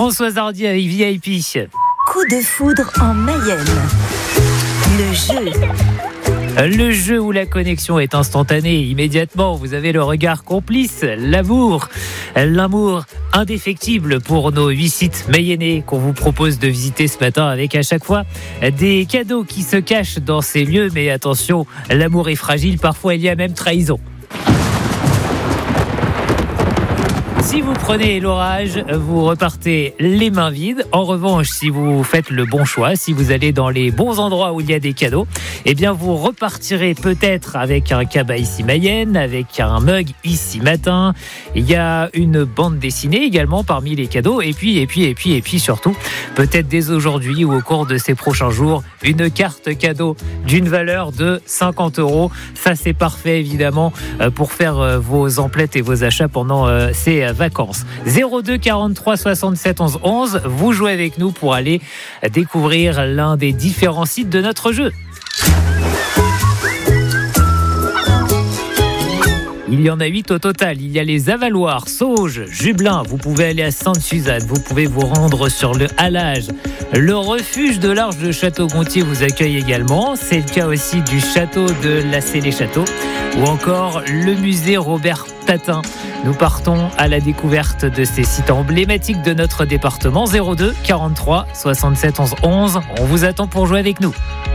Françoise Hardy avec VIP. Coup de foudre en Mayenne. Le jeu où la connexion est instantanée. Immédiatement, vous avez le regard complice, l'amour indéfectible pour nos 8 sites mayennais qu'on vous propose de visiter ce matin, avec à chaque fois des cadeaux qui se cachent dans ces lieux. Mais attention, l'amour est fragile, parfois il y a même trahison. Si vous prenez l'orage, vous repartez les mains vides. En revanche, si vous faites le bon choix, si vous allez dans les bons endroits où il y a des cadeaux, eh bien vous repartirez peut-être avec un cabas ici Mayenne, avec un mug ici matin. Il y a une bande dessinée également parmi les cadeaux. Et puis surtout, peut-être dès aujourd'hui ou au cours de ces prochains jours, une carte cadeau d'une valeur de 50 €. Ça, c'est parfait évidemment pour faire vos emplettes et vos achats pendant ces vacances. 02 43 67 11 11. Vous jouez avec nous pour aller découvrir l'un des différents sites de notre jeu. Il y en a 8 au total. Il y a les Avaloirs, Sauges, Jubelin. Vous pouvez aller à Sainte-Suzanne. Vous pouvez vous rendre sur le Halage. Le refuge de l'Arche de Château-Gontier vous accueille également. C'est le cas aussi du château de Lassay-les-Châteaux ou encore le musée Robert Tatin. Nous partons à la découverte de ces sites emblématiques de notre département. 02 43 67 11 11. On vous attend pour jouer avec nous.